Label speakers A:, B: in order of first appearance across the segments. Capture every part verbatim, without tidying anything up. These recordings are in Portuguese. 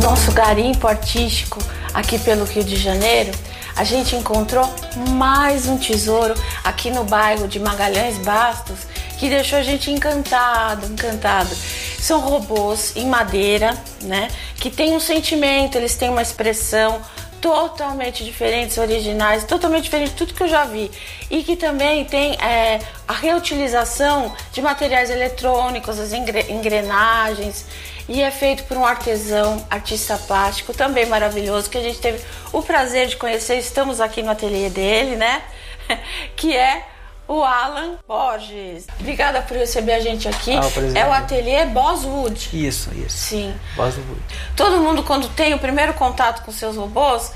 A: nosso garimpo artístico aqui pelo Rio de Janeiro, a gente encontrou mais um tesouro aqui no bairro de Magalhães Bastos que deixou a gente encantado, encantado. São robôs em madeira, né? Que tem um sentimento, eles têm uma expressão totalmente diferentes, originais, totalmente diferente de tudo que eu já vi. E que também tem é, a reutilização de materiais eletrônicos, as engrenagens. E é feito por um artesão, artista plástico, também maravilhoso, que a gente teve o prazer de conhecer. Estamos aqui no ateliê dele, né? Que é o Alan Borges. Obrigada por receber a gente aqui.
B: Ah, o
A: é o ateliê Bosswood.
B: Isso, isso.
A: Sim.
B: Bosswood.
A: Todo mundo, quando tem o primeiro contato com seus robôs,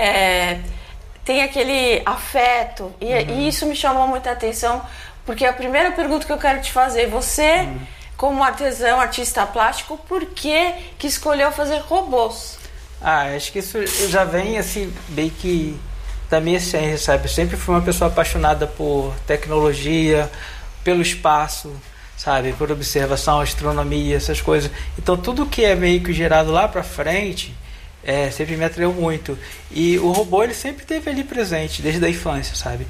A: é, tem aquele afeto. E, uhum. e isso me chamou muita atenção, porque a primeira pergunta que eu quero te fazer, você, uhum. como artesão, artista plástico, por que que escolheu fazer robôs?
B: Ah, acho que isso já vem assim, bem que da minha essência, sabe? Eu sempre fui uma pessoa apaixonada por tecnologia, pelo espaço, sabe? Por observação, astronomia, essas coisas. Então tudo que é meio que gerado lá pra frente é, sempre me atraiu muito. E o robô, ele sempre esteve ali presente, desde a infância, sabe?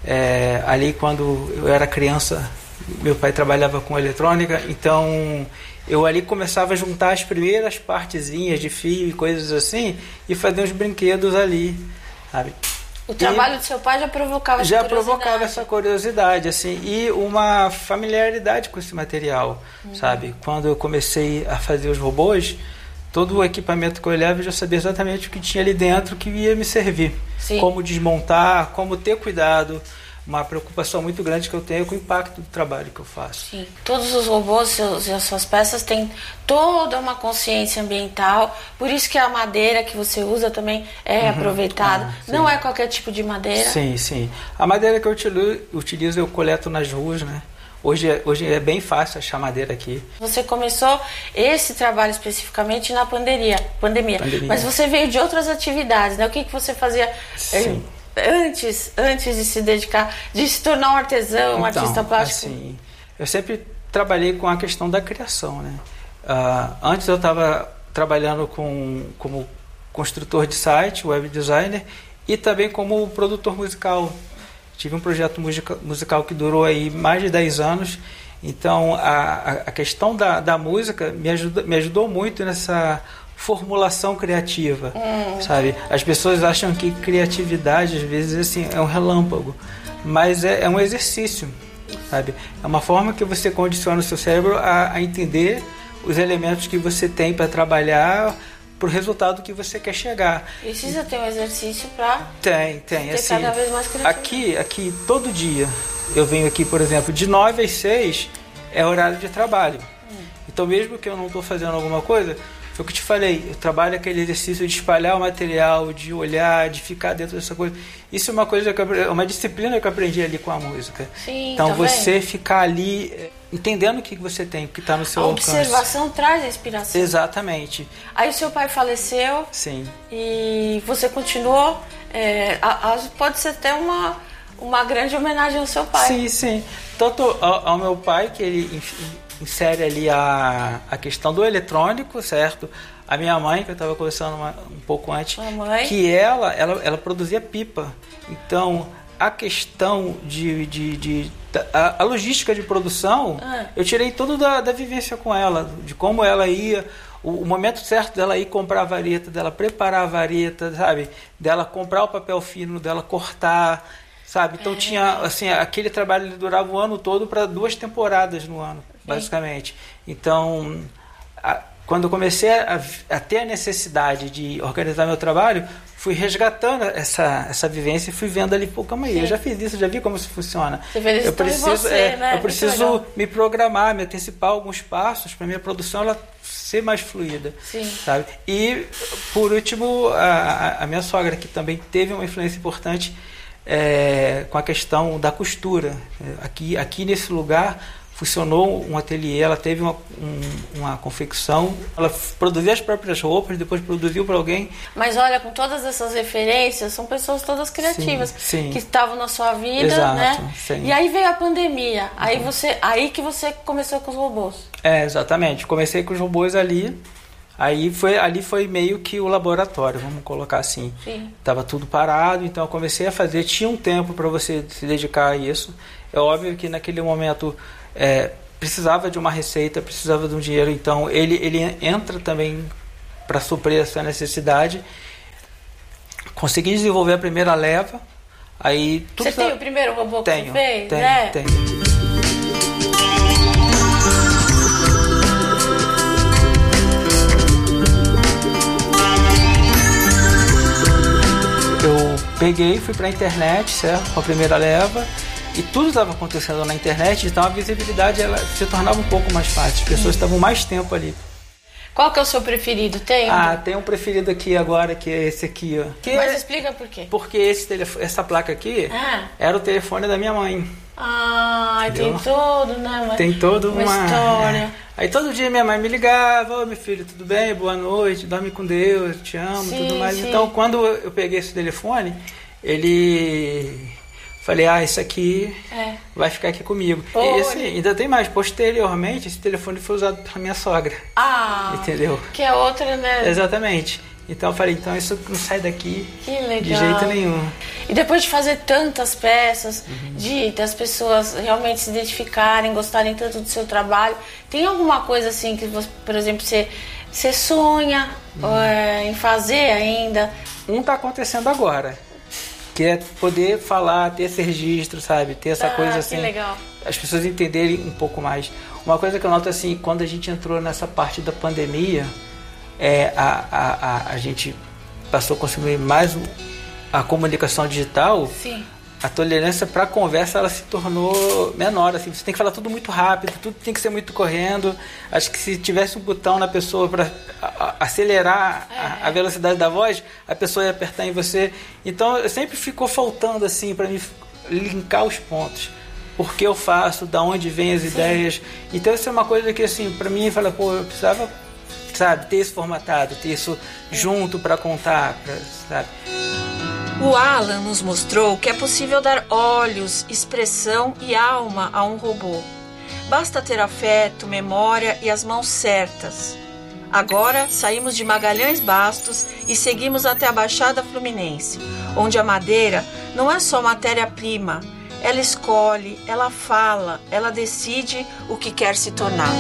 B: É, ali quando eu era criança, meu pai trabalhava com eletrônica, então eu ali começava a juntar as primeiras partezinhas de fio e coisas assim e fazer uns brinquedos ali, sabe?
A: O trabalho e do seu pai já provocava essa
B: já
A: curiosidade.
B: provocava essa curiosidade, assim, e uma familiaridade com esse material, hum. sabe? Quando eu comecei a fazer os robôs, todo o equipamento que eu olhava, eu já sabia exatamente o que tinha ali dentro que ia me servir. Sim. Como desmontar, como ter cuidado. Uma preocupação muito grande que eu tenho com o impacto do trabalho que eu faço. Sim.
A: Todos os robôs seus, e as suas peças têm toda uma consciência ambiental, por isso que a madeira que você usa também é uhum. aproveitada. Ah, não é qualquer tipo de madeira.
B: Sim, sim. A madeira que eu utilizo eu coleto nas ruas, né? Hoje é, hoje é bem fácil achar madeira aqui. Você
A: começou esse trabalho especificamente na pandemia, pandemia. pandemia. Mas você veio de outras atividades, né? O que, que você fazia?
B: Sim.
A: Antes, antes de se dedicar, de se tornar um artesão, um
B: então,
A: artista plástico?
B: Assim, eu sempre trabalhei com a questão da criação, né? Uh, antes eu estava trabalhando com, como construtor de site, web designer, e também como produtor musical. Tive um projeto musica, musical que durou aí mais de dez anos, então a, a questão da, da música me, ajuda, me ajudou muito nessa formulação criativa, hum. sabe? As pessoas acham que criatividade às vezes assim é um relâmpago, mas é, é um exercício, sabe? É uma forma que você condiciona o seu cérebro a, a entender os elementos que você tem para trabalhar para o resultado que você quer chegar.
A: Precisa ter um exercício para
B: tem, tem,
A: ter
B: assim,
A: cada vez mais criativo.
B: Aqui, aqui todo dia eu venho aqui, por exemplo, de nove às seis é horário de trabalho. Hum. Então mesmo que eu não estou fazendo alguma coisa, foi o que eu te falei, eu trabalho aquele exercício de espalhar o material, de olhar, de ficar dentro dessa coisa. Isso é uma coisa que eu, uma disciplina que eu aprendi ali com a música.
A: Sim,
B: então
A: tá
B: você
A: vendo?
B: Ficar ali entendendo o que você tem, o que está no seu
A: a
B: alcance.
A: A observação traz a inspiração.
B: Exatamente.
A: Aí o seu pai faleceu.
B: Sim.
A: E você continuou. É, a, a, pode ser até uma, uma grande homenagem ao seu pai.
B: Sim, sim. Tanto ao, ao meu pai, que ele insere ali a, a questão do eletrônico, certo? A minha mãe, que eu estava conversando uma, um pouco antes, que ela, ela, ela produzia pipa. Então, a questão de... de, de a, a logística de produção, ah. eu tirei tudo da, da vivência com ela, de como ela ia, o, o momento certo dela ir comprar a vareta, dela preparar a vareta, sabe? Dela comprar o papel fino, dela cortar, sabe? Então, é. tinha, assim, aquele trabalho ele durava o ano todo para duas temporadas no ano. Basicamente. Então, a, quando eu comecei a, a ter a necessidade de organizar meu trabalho, fui resgatando essa, essa vivência e fui vendo ali, pô, calma aí, Sim. eu já fiz isso, já vi como isso funciona.
A: Você vê isso
B: eu preciso,
A: em você,
B: é,
A: né?
B: eu preciso me programar, me antecipar alguns passos para minha produção ela ser mais fluida.
A: Sim.
B: Sabe? E, por último, a, a minha sogra, que também teve uma influência importante é, com a questão da costura. Aqui, aqui nesse lugar funcionou um ateliê, ela teve uma, um, uma confecção, ela produzia as próprias roupas, depois produziu para alguém.
A: Mas olha, com todas essas referências, são pessoas todas criativas,
B: sim, sim.
A: que estavam na sua vida,
B: Exato,
A: né?
B: Sim.
A: E aí veio a pandemia, então. aí,
B: Uhum.
A: você, aí que você começou com os robôs.
B: É, exatamente. Comecei com os robôs ali, Aí foi, ali foi meio que o laboratório, vamos colocar assim.
A: Sim.
B: Tava tudo parado, então eu comecei a fazer. Tinha um tempo para você se dedicar a isso. É óbvio que naquele momento é, precisava de uma receita, precisava de um dinheiro. Então ele, ele entra também para suprir essa necessidade. Consegui desenvolver a primeira leva. Aí, tudo
A: você tem o primeiro robô que
B: tenho,
A: você fez?
B: Tenho,
A: é?
B: tenho. Eu peguei, fui pra internet, certo? Com a primeira leva. E tudo estava acontecendo na internet, então a visibilidade ela se tornava um pouco mais fácil. As pessoas hum. estavam mais tempo ali.
A: Qual que é o seu preferido? Tem?
B: Ah, tem um preferido aqui agora, que é esse aqui, ó. Que
A: Mas
B: é...
A: explica por quê.
B: Porque esse telefone, essa placa aqui
A: ah.
B: era o telefone da minha mãe.
A: Ah, entendeu? Tem todo, né? Uma,
B: tem todo uma,
A: uma história.
B: É. Aí todo dia minha mãe me ligava, ô meu filho, tudo bem? Boa noite, dorme com Deus, te amo,
A: sim,
B: tudo mais.
A: Sim.
B: Então quando eu peguei esse telefone, ele... Falei, ah, isso aqui
A: é.
B: vai ficar aqui comigo.
A: Oh,
B: e assim, ainda tem mais. Posteriormente, esse telefone foi usado pela minha sogra.
A: Ah,
B: entendeu?
A: Que é outra, né?
B: Exatamente. Então eu falei, então isso não sai daqui
A: que legal.
B: De jeito nenhum.
A: E depois de fazer tantas peças, uhum. de das pessoas realmente se identificarem, gostarem tanto do seu trabalho, tem alguma coisa assim que, você, por exemplo, você, você sonha uhum. é, em fazer ainda?
B: Um está acontecendo agora. Que é poder falar, ter esse registro, sabe? Ter essa
A: ah,
B: coisa assim.
A: Que legal.
B: As pessoas entenderem um pouco mais. Uma coisa que eu noto assim, quando a gente entrou nessa parte da pandemia, é, a, a, a, a gente passou a consumir mais a comunicação digital.
A: Sim.
B: A tolerância para a conversa ela se tornou menor. Assim, você tem que falar tudo muito rápido, tudo tem que ser muito correndo. Acho que se tivesse um botão na pessoa para acelerar é. a, a velocidade da voz, a pessoa ia apertar em você. Então, sempre ficou faltando assim para mim linkar os pontos. Por que eu faço, da onde vêm as Sim. ideias. Então, isso é uma coisa que, assim, para mim, fala, pô, eu precisava, sabe, ter isso formatado, ter isso é. junto para contar, pra, sabe?
C: O Alan nos mostrou que é possível dar olhos, expressão e alma a um robô. Basta ter afeto, memória e as mãos certas. Agora saímos de Magalhães Bastos e seguimos até a Baixada Fluminense, onde a madeira não é só matéria-prima. Ela escolhe, ela fala, ela decide o que quer se tornar.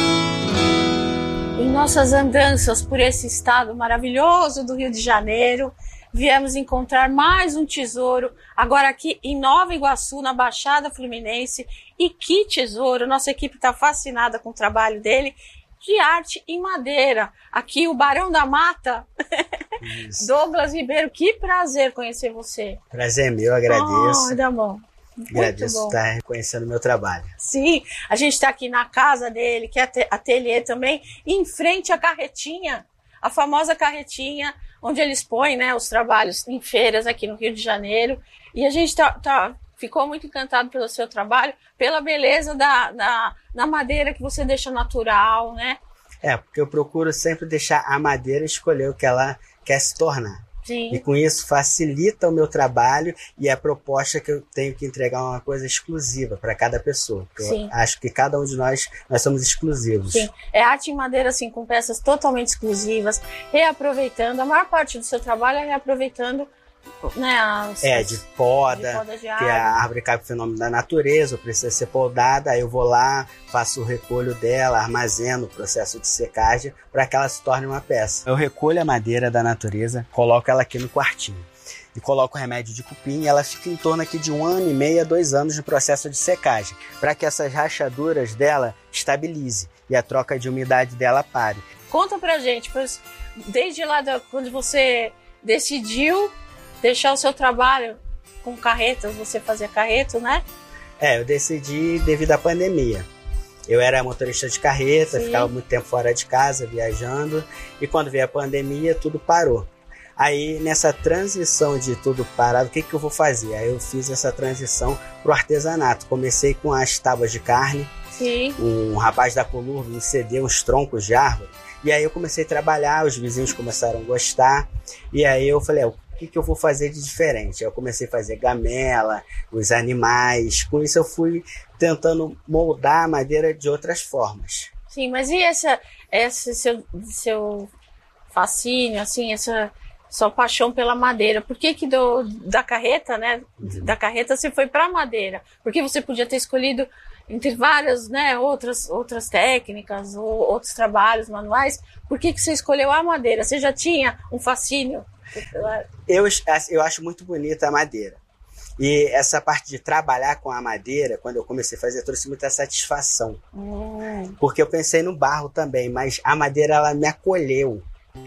A: Em nossas andanças por esse estado maravilhoso do Rio de Janeiro, viemos encontrar mais um tesouro, agora aqui em Nova Iguaçu, na Baixada Fluminense. E que tesouro! Nossa equipe está fascinada com o trabalho dele, de arte em madeira. Aqui o Barão da Mata, Douglas Ribeiro, que prazer conhecer você.
D: Prazer é meu, agradeço.
A: Oh, tá bom.
D: Agradeço por estar reconhecendo o meu trabalho.
A: Sim, a gente está aqui na casa dele, que é ateliê também, e em frente à carretinha, a famosa carretinha, onde eles põem, né, os trabalhos em feiras aqui no Rio de Janeiro. E a gente tá, tá, ficou muito encantado pelo seu trabalho, pela beleza da, da, da madeira que você deixa natural, né?
D: É, porque eu procuro sempre deixar a madeira escolher o que ela quer se tornar.
A: Sim.
D: E com isso facilita o meu trabalho e a proposta que eu tenho que entregar uma coisa exclusiva para cada pessoa.
A: Sim.
D: Eu acho que cada um de nós, nós somos exclusivos.
A: Sim, é arte em madeira assim, com peças totalmente exclusivas, reaproveitando, a maior parte do seu trabalho é reaproveitando, né, as,
D: é, de poda,
A: de poda de
D: que a árvore cai pro fenômeno da natureza, precisa ser podada, aí eu vou lá, faço o recolho dela, armazeno o processo de secagem para que ela se torne uma peça. Eu recolho a madeira da natureza, coloco ela aqui no quartinho e coloco o remédio de cupim e ela fica em torno aqui de um ano e meio a dois anos de processo de secagem, para que essas rachaduras dela estabilize e a troca de umidade dela pare.
A: Conta pra gente, pois desde lá da, quando você decidiu deixar o seu trabalho com carretas, você fazia carreto, né?
D: É, eu decidi devido à pandemia. Eu era motorista de carreta, Sim. ficava muito tempo fora de casa, viajando, e quando veio a pandemia, tudo parou. Aí, nessa transição de tudo parado, o que, que eu vou fazer? Aí eu fiz essa transição pro artesanato. Comecei com as tábuas de carne.
A: Sim.
D: Um rapaz da Colur me cedeu uns troncos de árvore, e aí eu comecei a trabalhar, os vizinhos começaram a gostar, e aí eu falei, o que, que eu vou fazer de diferente? Eu comecei a fazer gamela, os animais, com isso eu fui tentando moldar a madeira de outras formas.
A: Sim, mas e essa, esse seu, seu fascínio, assim, essa sua paixão pela madeira? Por que que do, da carreta, né? Da carreta você foi para madeira? Porque você podia ter escolhido entre várias, né, outras, outras técnicas ou outros trabalhos manuais. Por que que você escolheu a madeira? Você já tinha um fascínio?
D: Eu, eu acho muito bonita a madeira. E essa parte de trabalhar com a madeira, quando eu comecei a fazer, trouxe muita satisfação. Hum. Porque eu pensei no barro também, mas a madeira, ela me acolheu.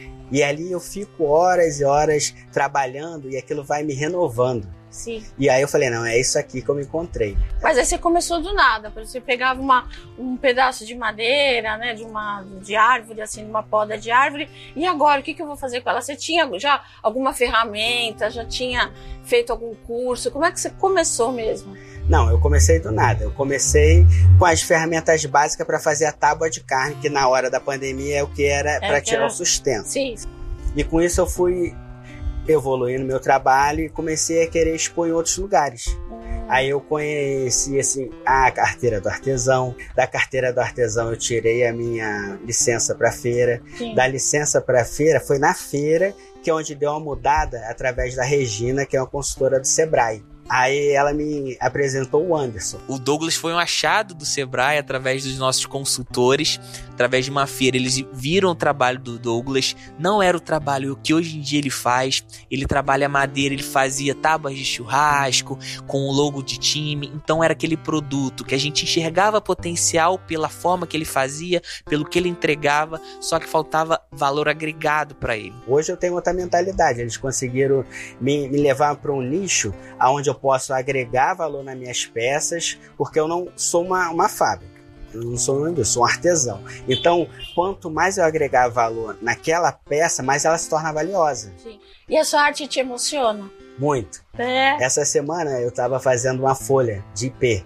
D: E ali eu fico horas e horas trabalhando e aquilo vai me renovando.
A: Sim.
D: E aí eu falei, não, é isso aqui que eu me encontrei.
A: Mas aí você começou do nada, você pegava uma, um pedaço de madeira, né, de uma de árvore, assim, uma poda de árvore, e agora, o que, que eu vou fazer com ela? Você tinha já alguma ferramenta, já tinha feito algum curso? Como é que você começou mesmo?
D: Não, eu comecei do nada. Eu comecei com as ferramentas básicas para fazer a tábua de carne, que na hora da pandemia é o que era é para tirar era... o sustento.
A: Sim.
D: E com isso eu fui evoluindo meu trabalho e comecei a querer expor em outros lugares. Hum. Aí eu conheci assim, a carteira do artesão. Da carteira do artesão eu tirei a minha licença para feira. Sim. Da licença para feira foi na feira que é onde deu uma mudada através da Regina, que é uma consultora do Sebrae. Aí ela me apresentou o Anderson.
E: O Douglas foi um achado do Sebrae através dos nossos consultores, através de uma feira. Eles viram o trabalho do Douglas, não era o trabalho que hoje em dia ele faz. Ele trabalha madeira, ele fazia tábuas de churrasco com o logo de time. Então era aquele produto que a gente enxergava potencial pela forma que ele fazia, pelo que ele entregava, só que faltava valor agregado para ele.
D: Hoje eu tenho outra mentalidade. Eles conseguiram me, me levar para um nicho onde eu posso agregar valor nas minhas peças, porque eu não sou uma, uma fábrica, eu não sou um, eu sou um artesão. Então, quanto mais eu agregar valor naquela peça, mais ela se torna valiosa.
A: Sim. E a sua arte te emociona?
D: Muito.
A: É.
D: Essa semana eu estava fazendo uma folha de I P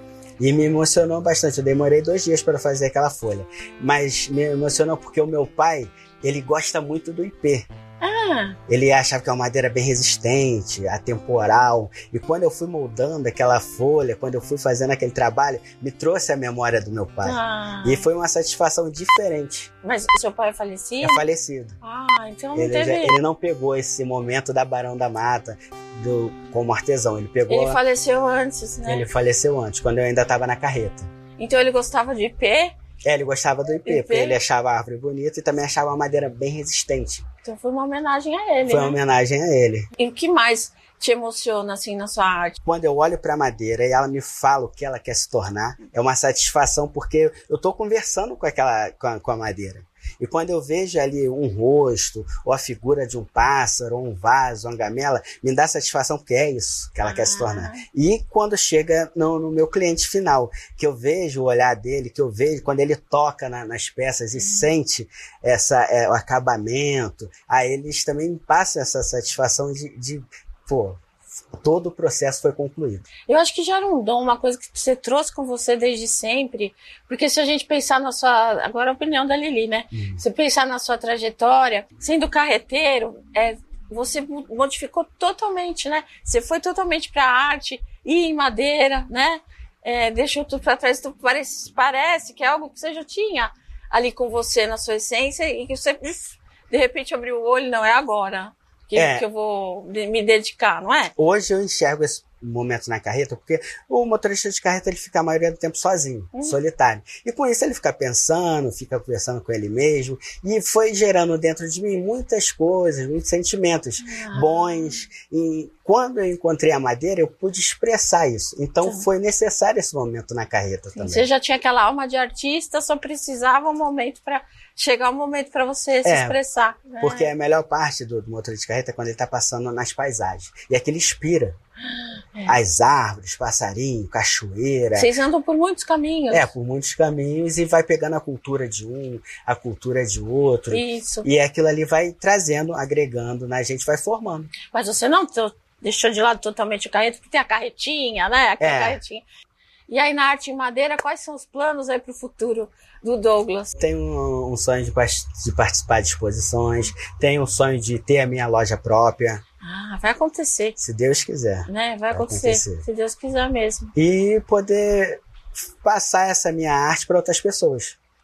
D: e me emocionou bastante. Eu demorei dois dias para fazer aquela folha, mas me emocionou porque o meu pai, ele gosta muito do I P.
A: Ah.
D: Ele achava que é uma madeira bem resistente, atemporal. E quando eu fui moldando aquela folha, quando eu fui fazendo aquele trabalho, me trouxe a memória do meu pai.
A: Ah.
D: E foi uma satisfação diferente.
A: Mas seu pai é falecido?
D: É falecido.
A: Ah, então não
D: ele,
A: teve...
D: já, ele não pegou esse momento da Barão da Mata do, como artesão. Ele pegou...
A: Ele faleceu antes, né?
D: Ele faleceu antes, quando eu ainda estava na carreta.
A: Então ele gostava de I P?
D: É, ele gostava do I P,
A: I P?
D: porque ele achava a árvore bonita e também achava a madeira bem resistente.
A: Então foi uma homenagem a ele,
D: Foi
A: né?
D: uma homenagem a ele.
A: E o que mais te emociona, assim, na sua arte?
D: Quando eu olho para a madeira e ela me fala o que ela quer se tornar, é uma satisfação, porque eu estou conversando com, aquela, com a, com a madeira. E quando eu vejo ali um rosto, ou a figura de um pássaro, ou um vaso, uma gamela, me dá satisfação porque é isso que ela ah. quer se tornar. E quando chega no, no meu cliente final, que eu vejo o olhar dele, que eu vejo quando ele toca na, nas peças e uhum. sente essa, é, o acabamento, aí eles também me passam essa satisfação de, de pô, todo o processo foi concluído.
A: Eu acho que já era um dom, uma coisa que você trouxe com você desde sempre, porque se a gente pensar na sua... Agora a opinião da Lili, né? Hum. Se pensar na sua trajetória, sendo carreteiro, é, você modificou totalmente, né? Você foi totalmente para a arte, e em madeira, né? É, deixou tudo para trás. Então parece, parece que é algo que você já tinha ali com você na sua essência e que você, de repente, abriu o olho, não é agora. Que, é. que eu vou me dedicar, não é?
D: Hoje eu enxergo esse momento na carreta, porque o motorista de carreta ele fica a maioria do tempo sozinho, uhum. solitário. E com isso ele fica pensando, fica conversando com ele mesmo, e foi gerando dentro de mim muitas coisas, muitos sentimentos ah. bons. E quando eu encontrei a madeira, eu pude expressar isso. Então Sim. foi necessário esse momento na carreta Sim, também.
A: Você já tinha aquela alma de artista, só precisava um momento para chegar um momento para você se
D: é,
A: expressar. Né?
D: Porque a melhor parte do, do motor de carreta é quando ele está passando nas paisagens. E aquilo inspira. É. As árvores, passarinho, cachoeira.
A: Vocês andam por muitos caminhos.
D: É, por muitos caminhos e vai pegando a cultura de um, a cultura de outro.
A: Isso.
D: E aquilo ali vai trazendo, agregando, né? A gente vai formando.
A: Mas você não deixou de lado totalmente o carreta, porque tem a carretinha, né? Aquela
D: é.
A: carretinha. E aí na arte em madeira, quais são os planos aí para o futuro do Douglas?
D: Tenho um, um sonho de, de participar de exposições, tenho um sonho de ter a minha loja própria.
A: Ah, vai acontecer.
D: Se Deus quiser.
A: Né? Vai, vai acontecer. acontecer. Se Deus quiser mesmo.
D: E poder passar essa minha arte para outras pessoas.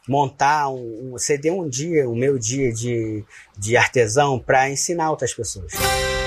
D: montar, um, um, ceder um dia, o meu dia de, de artesão para ensinar outras pessoas.